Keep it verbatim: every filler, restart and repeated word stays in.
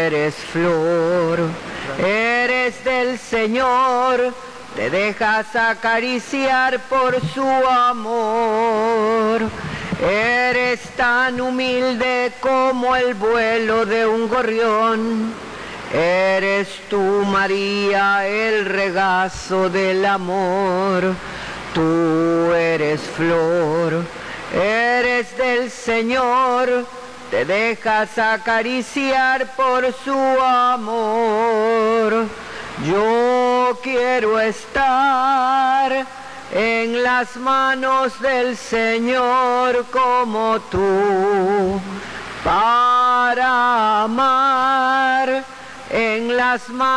eres flor, eres del Señor, te dejas acariciar por su amor. Eres tan humilde como el vuelo de un gorrión. Eres tú, María, el regazo del amor. Tú eres flor, eres del Señor, te dejas acariciar por su amor. Yo quiero estar en las manos del Señor como tú, para amar en las manos